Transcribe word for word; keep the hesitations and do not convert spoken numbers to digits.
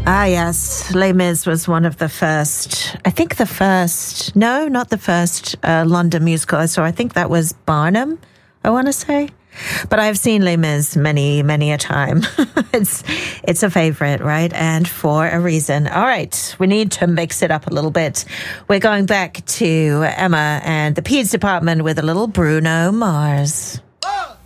Ah, yes. Les Mis was one of the first, I think the first, no, not the first uh, London musical I saw. I think that was Barnum, I want to say. But I've seen Les Mis many, many a time. it's it's a favorite, right? And for a reason. All right, we need to mix it up a little bit. We're going back to Emma and the Peds department with a little Bruno Mars.